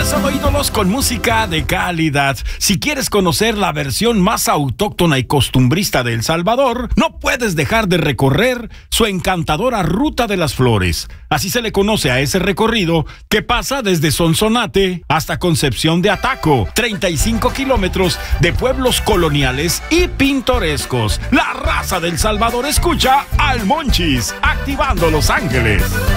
Solo ídolos con música de calidad. Si quieres conocer la versión más autóctona y costumbrista de El Salvador, no puedes dejar de recorrer su encantadora Ruta de las Flores. Así se le conoce a ese recorrido que pasa desde Sonsonate hasta Concepción de Ataco. 35 kilómetros de pueblos coloniales y pintorescos. La raza del Salvador escucha al Monchis, activando Los Ángeles.